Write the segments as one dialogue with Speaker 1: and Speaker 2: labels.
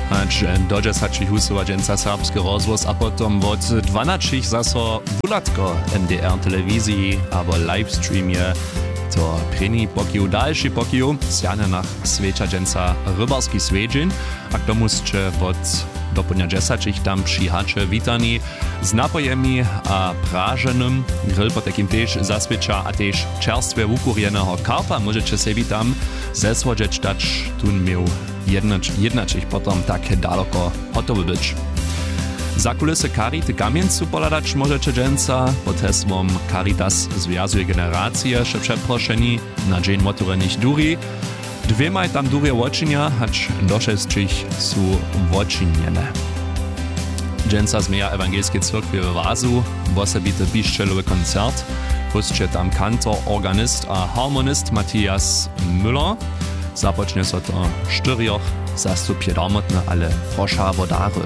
Speaker 1: Ać do 10 husowa dżęca serbski rozwoz, a potom od 12 zaso wulatko NDR telewizji, abo livestreamie to preni pokiju, dalszy pokiju, sjane nach sveča dżęca rybarski svedžin, a k tomu ste od dopołudnia 10 tam przyjacze witani z napojemi a praženym, grill po takim też zasvedča a też czerstwie ukurjeného karpa, możecie sobie tam zesłodzieć dać, tun miał jednačich potom tak daleko hotowy być. Za kulisy Carity Kamieńcu poladać możecie dżęca pod hesłom Caritas związuje generacje, że przeproszeni na dzień motorenych duri. Dwiemaj tam durie łoczynia, acz do 6 są łoczyniene. Dżęca zmieja Ewangelskiej Cyrkwi w Wazu, wosebity piszczelowy koncert, hostuje tam kantor, organist a harmonist Matthias Müller. Zapocznie so to 4 zastupje darmotne, ale prosza wodary.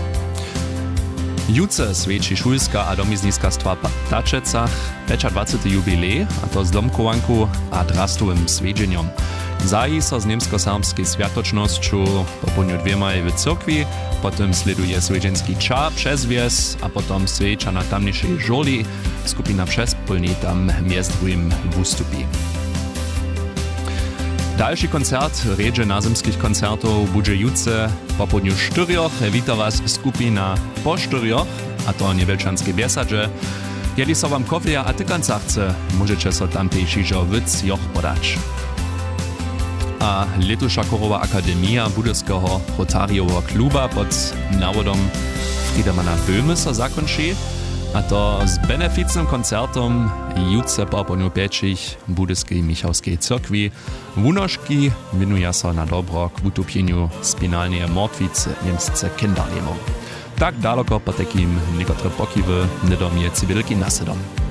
Speaker 1: Juce svedči šulska a domizniskastwa Tačecach 25. jubilej, a to z domkowanku a drastowym svedženjom. Zaji so z niemsko-serbskiej światocznością popołudniu 2 w cyrkwi, potem sleduje svedženski ča przez wies, a potom svedča na tamniejszej żoli, skupina przespólni tam miezdrujim wustupi. Dalszy koncert, redże nazymskich koncertów, będzie jutce po południu 4. Wita was skupina po 4, a to niewielczanskie biesadże. Jeli so wam kofia a tykanca chce, możecie so tam też iżo wyc joch podać. A letusza Chorowa Akademia Budyskiego Rotariowego Kluba pod nawodom Friedemana Böhme so zakończy, a to z beneficnym koncertom jutce po południu 5 Budyskiej Michałskiej Cyrkwi wunożki winuje so na dobro k utopieniu spinalnej mortwicy niemsce kinderlemu. Tak daleko po takim niektóre pokiwy nie do mnie cywilki nasedom.